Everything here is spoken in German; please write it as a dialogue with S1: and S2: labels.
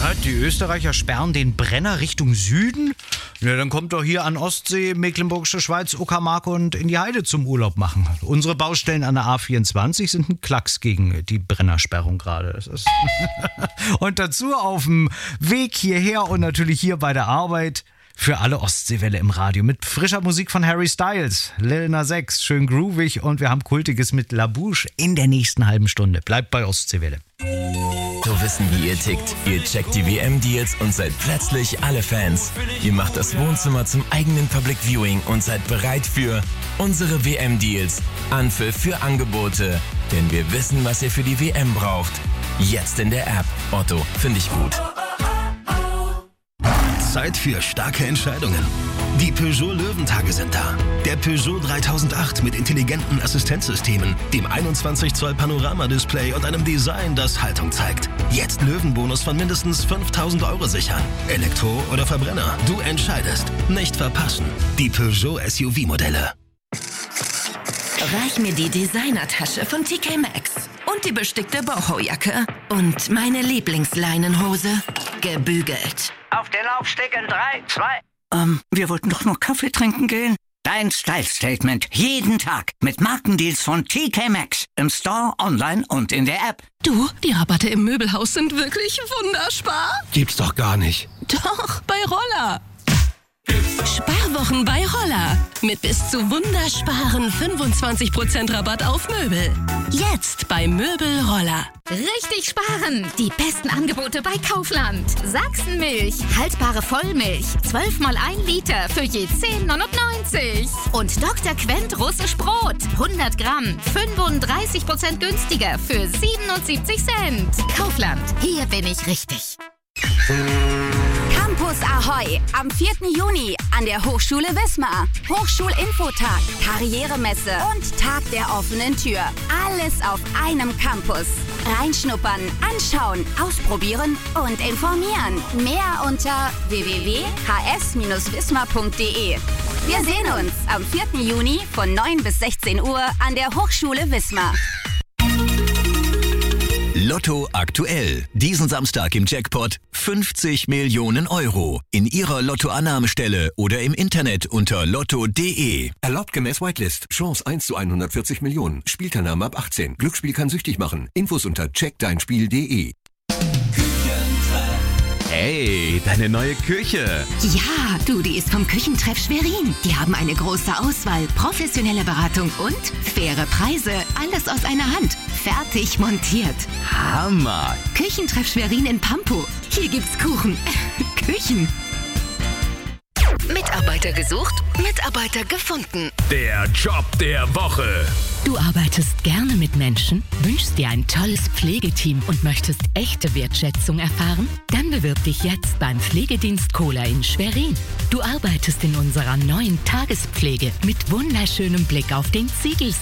S1: Was? Die Österreicher sperren den Brenner Richtung Süden? Ja, dann kommt doch hier an Ostsee, Mecklenburgische Schweiz, Uckermark und in die Heide zum Urlaub machen. Unsere Baustellen an der A24 sind ein Klacks gegen die Brennersperrung gerade. Das ist und dazu auf dem Weg hierher und natürlich hier bei der Arbeit für alle Ostseewelle im Radio mit frischer Musik von Harry Styles, Lil Nas X, schön groovig und wir haben Kultiges mit La Bouche in der nächsten halben Stunde. Bleibt bei Ostseewelle.
S2: Wir wissen, wie ihr tickt. Ihr checkt die WM-Deals und seid plötzlich alle Fans. Ihr macht das Wohnzimmer zum eigenen Public Viewing und seid bereit für unsere WM-Deals. Anpfiff für Angebote. Denn wir wissen, was ihr für die WM braucht. Jetzt in der App. Otto, finde ich gut.
S3: Zeit für starke Entscheidungen. Die Peugeot Löwentage sind da. Der Peugeot 3008 mit intelligenten Assistenzsystemen, dem 21 Zoll Panoramadisplay und einem Design, das Haltung zeigt. Jetzt Löwenbonus von mindestens 5.000 € sichern. Elektro oder Verbrenner, du entscheidest. Nicht verpassen. Die Peugeot SUV-Modelle.
S4: Reich mir die Designertasche von TK Maxx und die bestickte Boho-Jacke und meine Lieblingsleinenhose gebügelt.
S5: Auf den Laufsteg in 3, 2...
S6: wir wollten doch nur Kaffee trinken gehen. Dein Style-Statement jeden Tag mit Markendeals von TK Maxx. Im Store, online und in der App.
S4: Du, die Rabatte im Möbelhaus sind wirklich wunderspar.
S3: Gibt's doch gar nicht.
S4: Doch, bei Roller. Sparwochen bei Roller. Mit bis zu wundersparen 25% Rabatt auf Möbel. Jetzt bei Möbel Roller.
S7: Richtig sparen! Die besten Angebote bei Kaufland. Sachsenmilch, haltbare Vollmilch, 12 mal 1 Liter für je 10,99. Und Dr. Quent russisch Brot, 100 Gramm, 35% günstiger für 77 Cent. Kaufland, hier bin ich richtig.
S8: Campus Ahoi, am 4. Juni an der Hochschule Wismar. Hochschulinfotag, Karrieremesse und Tag der offenen Tür. Alles auf einem Campus. Reinschnuppern, anschauen, ausprobieren und informieren. Mehr unter www.hs-wismar.de. Wir sehen uns am 4. Juni von 9 bis 16 Uhr an der Hochschule Wismar.
S3: Lotto aktuell. Diesen Samstag im Jackpot 50 Millionen €. In Ihrer Lottoannahmestelle oder im Internet unter lotto.de.
S9: Erlaubt gemäß Whitelist. Chance 1 zu 140 Millionen. Spielteilnahme ab 18. Glücksspiel kann süchtig machen. Infos unter checkdeinspiel.de.
S2: Hey, deine neue Küche.
S4: Ja, du, die ist vom Küchentreff Schwerin. Die haben eine große Auswahl, professionelle Beratung und faire Preise. Alles aus einer Hand. Fertig montiert.
S2: Hammer.
S4: Küchentreff Schwerin in Pampo. Hier gibt's Kuchen. Küchen. Mitarbeiter gesucht, Mitarbeiter gefunden.
S2: Der Job der Woche.
S10: Du arbeitest gerne mit Menschen, wünschst dir ein tolles Pflegeteam und möchtest echte Wertschätzung erfahren? Dann bewirb dich jetzt beim Pflegedienst Kohler in Schwerin. Du arbeitest in unserer neuen Tagespflege mit wunderschönem Blick auf den Ziegelsee.